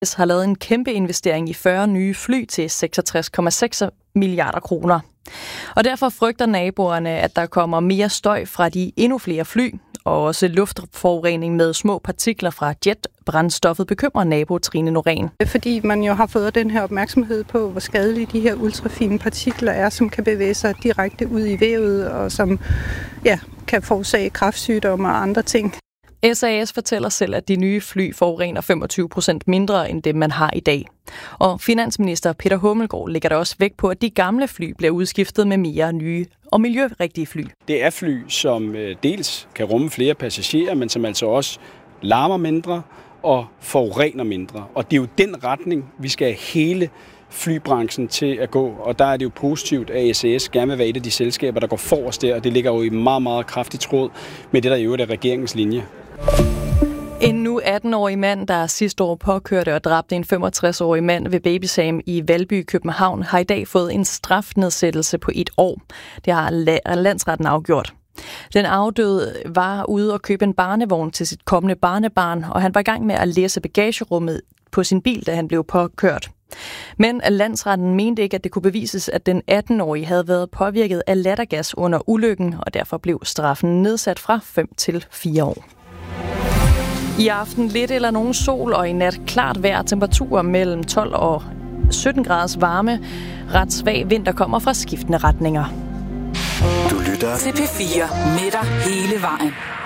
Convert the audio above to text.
har lavet en kæmpe investering i 40 nye fly til 66,6 milliarder kroner. Og derfor frygter naboerne, at der kommer mere støj fra de endnu flere fly, og også luftforurening med små partikler fra jetbrændstoffet bekymrer nabo Trine Norén. Fordi man jo har fået den her opmærksomhed på, hvor skadelige de her ultrafine partikler er, som kan bevæge sig direkte ud i vævet, og som kan forårsage kræftsygdomme og andre ting. SAS fortæller selv, at de nye fly forurener 25% mindre end dem, man har i dag. Og finansminister Peter Hummelgaard lægger der også vægt på, at de gamle fly bliver udskiftet med mere nye og miljørigtige fly. Det er fly, som dels kan rumme flere passagerer, men som altså også larmer mindre og forurener mindre. Og det er jo den retning, vi skal have hele flybranchen til at gå. Og der er det jo positivt, at SAS gerne vil være et af de selskaber, der går forrest der. Og det ligger jo i meget, meget kraftigt tråd med det, der i øvrigt er regeringens linje. En nu 18-årig mand, der sidste år påkørte og dræbte en 65-årig mand ved Baby Sam i Valby, København, har i dag fået en strafnedsættelse på 1 år. Det har landsretten afgjort. Den afdøde var ude og købe en barnevogn til sit kommende barnebarn, og han var i gang med at læse bagagerummet på sin bil, da han blev påkørt. Men landsretten mente ikke, at det kunne bevises, at den 18-årige havde været påvirket af lattergas under ulykken, og derfor blev straffen nedsat fra 5 til 4 år. I aften lidt eller nogen sol, og i nat klart vejr, temperaturer mellem 12 og 17 graders varme. Ret svag vind, der kommer fra skiftende retninger. Du lytter til P4 med dig hele vejen.